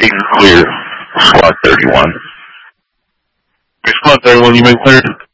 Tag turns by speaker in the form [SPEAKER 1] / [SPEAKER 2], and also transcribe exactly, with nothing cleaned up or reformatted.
[SPEAKER 1] Eagle clear, squad thirty-one.
[SPEAKER 2] Okay, squad thirty-one, you been cleared?